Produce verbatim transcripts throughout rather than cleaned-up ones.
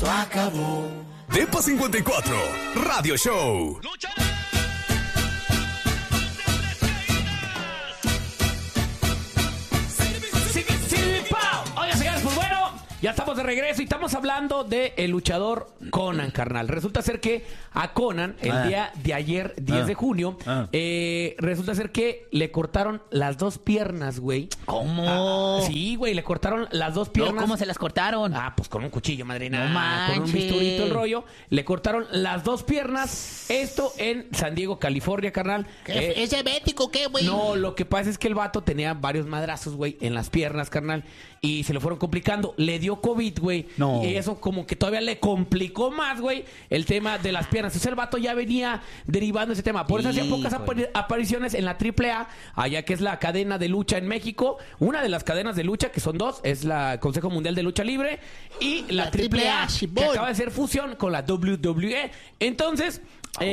acabó. Depa cincuenta y cuatro, Radio Show. Oye, señores, pues bueno, ya estamos de regreso y estamos hablando de el luchador Conan, carnal. Resulta ser que a Conan, el Ah. día de ayer, diez Ah. de junio, Ah. eh, resulta ser que le cortaron las dos piernas, güey. ¿Cómo? Ah, sí, güey, le cortaron las dos piernas. No, ¿cómo se las cortaron? Ah, pues con un cuchillo, madrina. No con un manches. bisturito el rollo. Le cortaron las dos piernas. Esto en San Diego, California, carnal. Eh, ¿Es diabético qué, güey? no, lo que pasa es que el vato tenía varios madrazos, güey, en las piernas, carnal. Y se le fueron complicando. Le dio COVID, güey. No. Y eso como que todavía le complicó más, güey, el tema de las piernas. Entonces el vato ya venía derivando ese tema. Por eso hacía pocas apari- apariciones en la triple A, allá que es la cadena de lucha en México. Una de las cadenas de lucha, que son dos, es la Consejo Mundial de Lucha Libre. Y la, La triple A, triple A, que Simón. acaba de hacer fusión con la W W E. Entonces... Oh.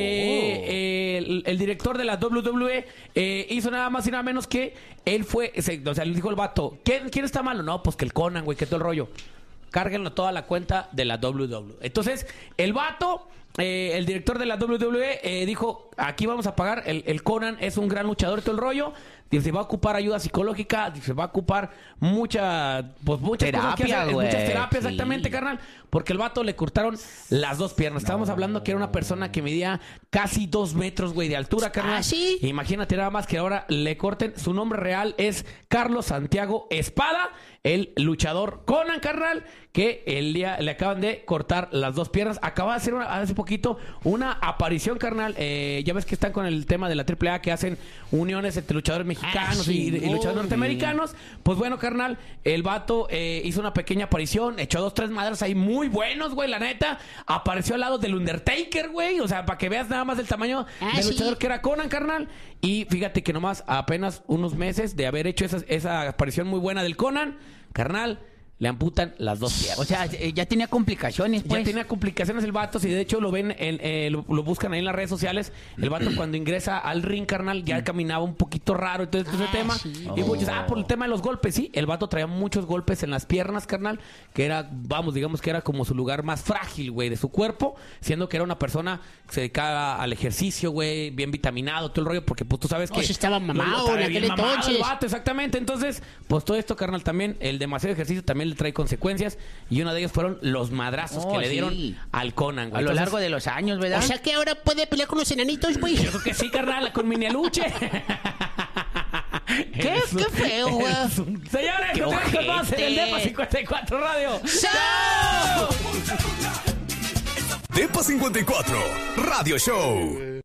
Eh, el, el director de la W W E eh, hizo nada más y nada menos que él fue, se- o sea, le dijo el vato, ¿quién, quién está malo? No, pues que el Conan, güey, que todo el rollo. Cárguenlo toda la cuenta de la W W E. Entonces, el vato, eh, el director de la W W E, eh, dijo, aquí vamos a pagar, el, el Conan es un gran luchador y todo el rollo. Dice, se va a ocupar ayuda psicológica, se va a ocupar mucha, pues muchas cosas que Terapia, hacer, güey, muchas terapias, sí. exactamente, carnal, porque el vato le cortaron las dos piernas. Estábamos hablando que era una persona que medía casi dos metros, güey, de altura, carnal. ¿Ah, sí? Imagínate nada más que ahora le corten. Su nombre real es Carlos Santiago Espada, el luchador Conan, carnal, que el día le acaban de cortar las dos piernas. Acaba de hacer una- hace poquito una aparición, carnal. Eh, ya ves que están con el tema de la triple A, que hacen uniones entre luchadores mexicanos Ah, y, sí, y luchadores muy norteamericanos. Pues bueno, carnal, el vato eh, hizo una pequeña aparición, echó dos, tres madres ahí muy buenos, güey, la neta. Apareció al lado del Undertaker, güey. O sea, para que veas nada más el tamaño Ah, del sí. luchador que era Conan, carnal. Y fíjate que nomás apenas unos meses de haber hecho esa, esa aparición muy buena del Conan, carnal, le amputan las dos piernas. O sea, eh, ya tenía complicaciones, pues. Ya tenía complicaciones el vato, si de hecho lo ven, en, eh, lo, lo buscan ahí en las redes sociales, el vato cuando ingresa al ring, carnal, ya caminaba un poquito raro y todo ese Ah, tema. sí. Y muchos, ah, por el tema de los golpes, sí, el vato traía muchos golpes en las piernas, carnal, que era, vamos, digamos que era como su lugar más frágil, güey, de su cuerpo, siendo que era una persona que se dedicaba al ejercicio, güey, bien vitaminado, todo el rollo, porque pues tú sabes No, que... sí estaba mamado Estaba en bien aquel mamado el entonces. vato, exactamente. Entonces, pues todo esto, carnal, también, el demasiado ejercicio también le trae consecuencias. Y uno de ellos fueron los madrazos Oh, que le dieron sí. al Conan, güey. A lo Entonces, largo de los años, ¿verdad? O sea que ahora puede pelear con los enanitos, güey. yo creo que sí, carnal, con mini aluche. Qué, qué feo, güey. Señores, ¡Qué no tenemos más en el ojete! Depa cincuenta y cuatro Radio. ¡Chao! Depa cincuenta y cuatro, Radio Show.